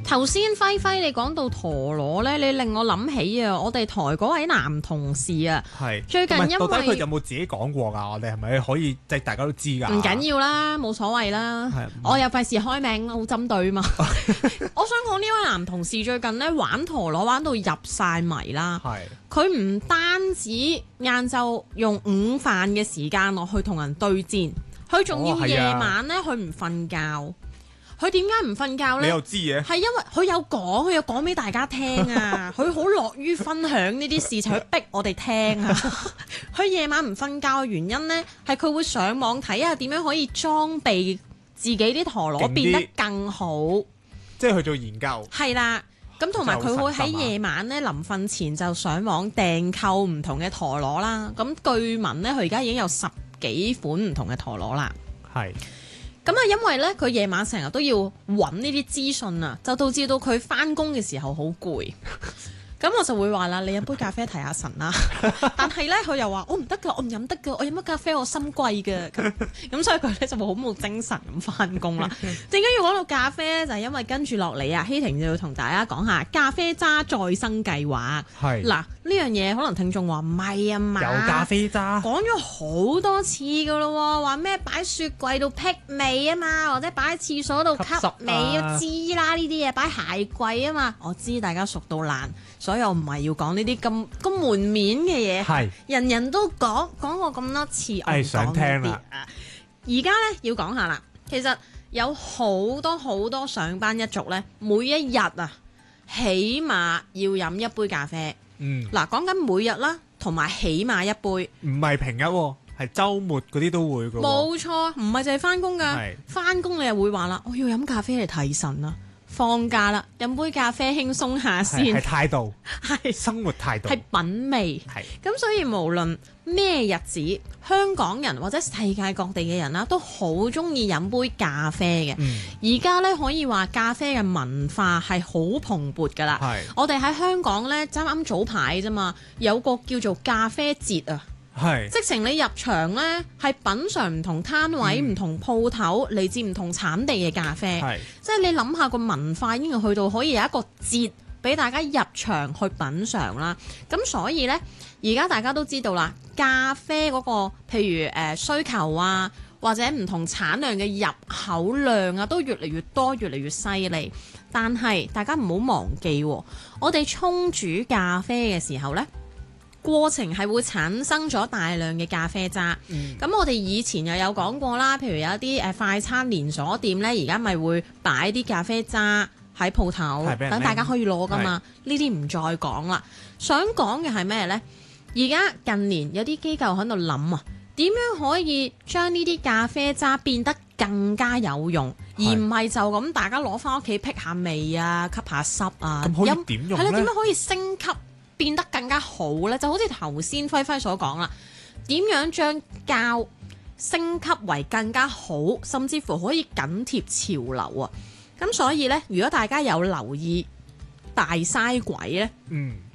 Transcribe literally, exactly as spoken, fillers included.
頭先輝輝你講到陀螺咧，你令我諗起啊，我哋台嗰位男同事啊， 係最近因為到底佢有冇自己講過㗎？我哋係咪可以即係大家都知㗎？ 唔緊要啦，冇所謂啦。我又費事開名，好針對嘛。我想講呢位男同事最近咧玩陀螺玩到入晒迷啦。 係佢唔單止晏晝用午飯嘅時間落去同人對戰，佢仲要夜晚咧佢唔瞓覺。佢點解唔瞓覺呢？ 你又知嘅？ 係因為佢有講，佢有講俾大家聽啊！佢好樂於分享呢啲事情，去逼我哋聽啊！佢夜晚唔瞓覺嘅原因呢，係佢會上網睇下點樣可以裝備自己啲陀螺變得更好。 即係去做研究。 係啦，咁同埋佢會喺夜晚呢臨瞓前就上網訂購唔同嘅陀螺啦。咁據聞呢，佢而家已經有十幾款唔同嘅陀螺啦。 係。 咁啊，因為咧佢夜晚成日都要揾呢啲資訊啊，就導致到佢翻工嘅時候好攰。咁我就會話啦，你飲杯咖啡提下神啦。但係咧，佢又話我唔得㗎，我唔飲得㗎，我飲咗咖啡我心悸㗎。咁咁所以佢咧就會好冇精神咁翻工啦。點解要講到咖啡咧？就係因為跟住落嚟啊，希婷就要同大家講下咖啡渣再生計劃。 係嗱，呢樣嘢可能聽眾話唔係啊嘛， 有咖啡渣講咗好多次㗎咯喎，話咩擺雪櫃度辟味啊嘛，或者擺喺廁所度吸味啊，知啦呢啲嘢，擺鞋櫃啊嘛，我知大家熟到爛。所以我唔係要講呢啲咁咁門面嘅嘢，係人人都講講過咁多次，我唔講呢啲啊。而家咧要講下啦，其實有好多好多上班一族咧，每一日啊，起碼要飲一杯咖啡。 嗯， 嗱，講緊每日啦，同埋起碼一杯， 唔係平日喎，係週末嗰啲都會㗎喎。 冇錯，唔係就係翻工㗎，翻工你又會話啦，我要飲咖啡嚟提神啊。放假啦，飲杯咖啡輕鬆下先， 係態度， 係生活態度， 係品味，係咁。所以無論咩日子，香港人或者世界各地嘅人啦，都好中意飲杯咖啡嘅。而家咧可以話咖啡嘅文化係好蓬勃㗎啦。我哋喺香港咧，啱啱早排啫嘛，有個叫做咖啡節啊。係，直情你入場呢，係品嚐唔同攤位、唔、嗯、同鋪頭嚟自唔同產地嘅咖啡。係，即係你諗下個文化已經去到可以有一個節俾大家入場去品嚐啦。咁所以呢，而家大家都知道啦，咖啡嗰、那個譬如誒、呃、需求啊，或者唔同產量嘅入口量啊，都越嚟越多、越嚟越犀利。但係大家唔好忘記、哦，我哋沖煮咖啡嘅時候呢，過程係會產生咗大量嘅咖啡渣，咁、嗯、我哋以前又有講過啦，譬如有一啲誒快餐連鎖店呢，而家咪會擺啲咖啡渣喺鋪頭，等大家可以攞噶嘛。呢啲唔再講啦。想講嘅係咩呢？而家近年有啲機構喺度諗啊，點樣可以將呢啲咖啡渣變得更加有用，而唔係就咁大家攞翻屋企辟下味啊、吸下濕啊。 咁可以點用呢？ 係啦，點樣可以升級？變得更加好呢，就好似頭先輝輝所講啦，點樣將膠升級為更加好，甚至乎可以緊貼潮流啊！咁所以呢，如果大家有留意大嘥鬼呢，嗯，